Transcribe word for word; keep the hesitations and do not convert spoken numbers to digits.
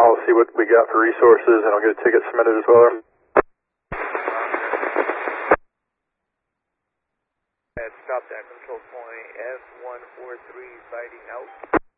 I'll see what we got for resources, and I'll get a ticket submitted as well. Stop that control point F one four three, sighting out.